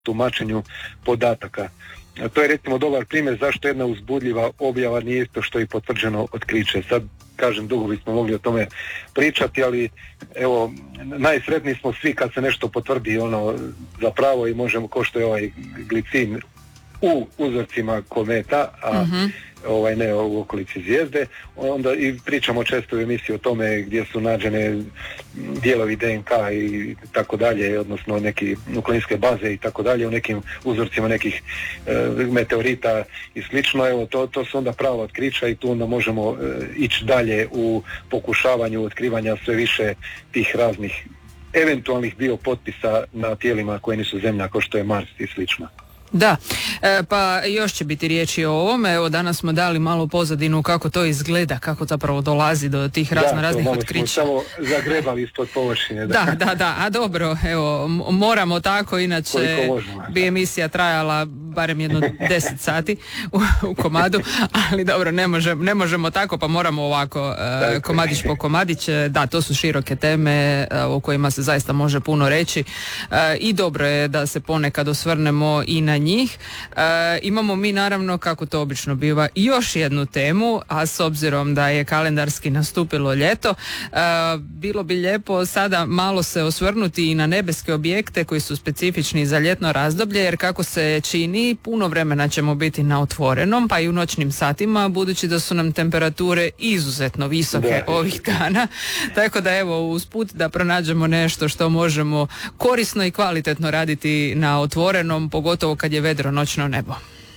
tumačenju podataka. To je recimo dobar primjer zašto jedna uzbudljiva objava nije isto što i potvrđeno otkriće. Sad kažem, dugo bismo mogli o tome pričati, ali evo, najsretniji smo svi kad se nešto potvrdi zapravo i možemo, ko što je ovaj glicin u uzorcima kometa, a ne u okolici zvijezde, onda i pričamo često u emisiji o tome gdje su nađene dijelovi DNK i tako dalje, odnosno neki nukleinske baze i tako dalje u nekim uzorcima nekih meteorita i slično. Evo, to su onda prava otkrića i tu onda možemo ići dalje u pokušavanju otkrivanja sve više tih raznih eventualnih biopotpisa na tijelima koje nisu Zemlja, kao što je Mars i slično. Da, pa još će biti riječi o ovome. Evo, danas smo dali malo pozadinu kako to izgleda, kako zapravo dolazi do tih raznih otkrića. Samo zagrebali ispod površine. Da, a dobro, evo, moramo tako, inače bi emisija trajala barem jedno 10 sati u komadu, ali dobro, ne možemo tako, pa moramo ovako komadić po komadić. Da, to su široke teme o kojima se zaista može puno reći i dobro je da se ponekad osvrnemo i na njih. Imamo mi naravno, kako to obično biva, još jednu temu, a s obzirom da je kalendarski nastupilo ljeto, bilo bi lijepo sada malo se osvrnuti i na nebeske objekte koji su specifični za ljetno razdoblje, jer kako se čini, puno vremena ćemo biti na otvorenom, pa i u noćnim satima, budući da su nam temperature izuzetno visoke ovih dana. Tako da evo, usput da pronađemo nešto što možemo korisno i kvalitetno raditi na otvorenom, pogotovo kad je vedro noćno nebo.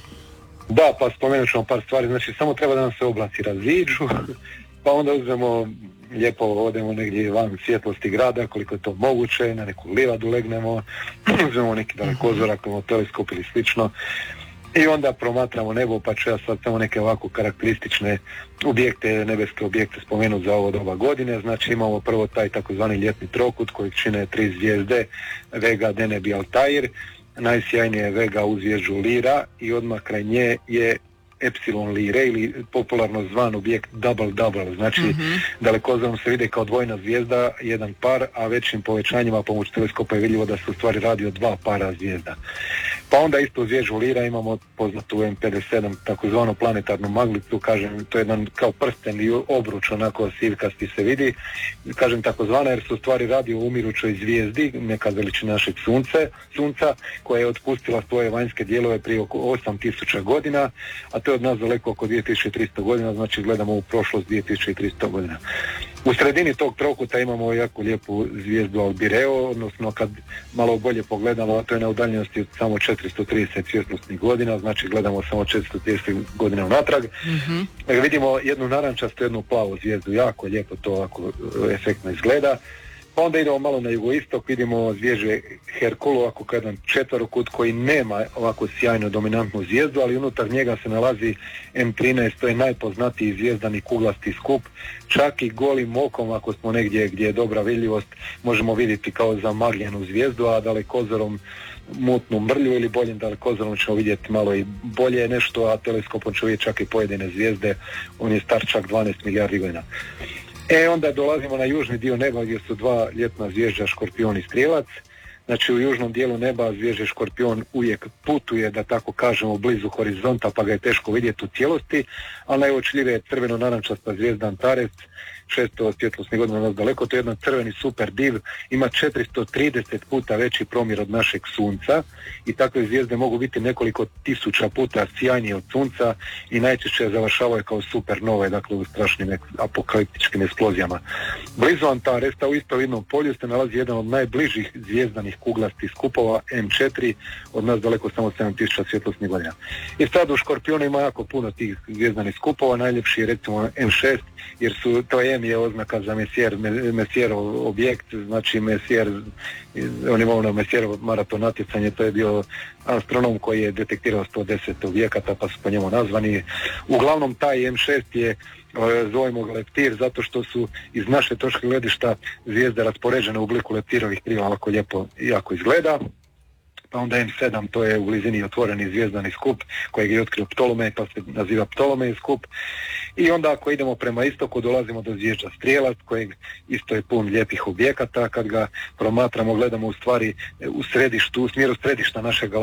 Da, pa spomenut ćemo par stvari. Znači, samo treba da nam se oblaci raziđu, pa onda uzmemo, lijepo odemo negdje van svjetlosti grada, koliko je to moguće, na neku livadu legnemo, uzmemo neki dalekozorak, teleskop ili slično, i onda promatramo nebo, pa ću ja sad samo neke ovako karakteristične objekte, nebeske objekte spomenuti za ovo doba godine. Znači, imamo prvo taj takozvani ljetni trokut kojeg čine 3 zvijezde, Vega, Deneb i Altair. Najsjajnije je Vega u zvježđu Lira i odmah kraj nje je Epsilon Lire, ili popularno zvan objekt Double. Znači, dalekozorom se vide kao dvojna zvijezda, jedan par, a većim povećanjima pomoću teleskopa je vidljivo da se u stvari radi o 2 para zvijezda. Pa onda isto u zvježđu Lira imamo poznatu M57, takozvanu planetarnu maglicu, kažem, to je jedan kao prsten i obruč, onako sivkasti se vidi, kažem takozvana jer se u stvari radi o umirućoj zvijezdi, neka veličina našeg sunca, koja je otpustila svoje vanjske dijelove prije oko 8000 godina, a to je od nas daleko oko 2300 godina, znači gledamo u prošlost 2300 godina. U sredini tog trokuta imamo jako lijepu zvijezdu Albireo, odnosno kad malo bolje pogledamo, a to je na udaljenosti od samo 430 svjetlosnih godina, znači gledamo samo 430 godina unatrag. Vidimo jednu narančastu, jednu plavu zvijezdu, jako lijepo to ovako efektno izgleda. Pa onda idemo malo na jugoistok, vidimo zvježđe Herkulu, ovako kao jedan četverokut koji nema ovako sjajnu dominantnu zvijezdu, ali unutar njega se nalazi M13, to je najpoznatiji zvijezdani kuglasti skup. Čak i golim okom, ako smo negdje gdje je dobra vidljivost, možemo vidjeti kao zamagljenu zvijezdu, a dalekozorom mutnu mrlju, ili boljim dalekozorom ćemo vidjeti malo i bolje nešto, a teleskopom ćemo vidjeti čak i pojedine zvijezde. On je star čak 12 milijardi godina. Onda dolazimo na južni dio neba gdje su 2 ljetna zvježđa Škorpion i Strijelac. Znači, u južnom dijelu neba zvježđe Škorpion uvijek putuje, da tako kažemo, blizu horizonta, pa ga je teško vidjeti u cijelosti, a najuočljivije je crveno-narančasta zvijezda Antares, 600 svjetlosnih godina nas daleko. To je jedan crveni super div, ima 430 puta veći promjer od našeg sunca i takve zvijezde mogu biti nekoliko tisuća puta sjajnije od sunca i najčešće završavaju kao supernove, dakle u strašnim apokaliptičkim eksplozijama. Blizu Antaresta u istovidnom polju se nalazi jedan od najbližih zvijezdanih kuglastih skupova, M4, od nas daleko samo 7000 svjetlosnih godina. I sad u Škorpionu ima jako puno tih zvijezdanih skupova, najljepši je recimo M6, jer to M je oznaka za Messierov objekt, znači Messier, on imao ono Messierov maraton natjecanje, to je bio astronom koji je detektirao 110 objekata, pa su po njemu nazvani. Uglavnom taj M6 je, zovemo ga leptir, zato što su iz naše točke gledišta zvijezde raspoređene u obliku leptirovih krila, ovako lijepo jako izgleda. pa onda M7, to je u blizini otvoreni zvijezdani skup kojeg je otkrio Ptolomej, pa se naziva Ptolomej skup. I onda ako idemo prema istoku dolazimo do zvijezda Strijelac, kojeg isto je pun lijepih objekata. Kad ga promatramo, gledamo u stvari u središtu, u smjeru središta naše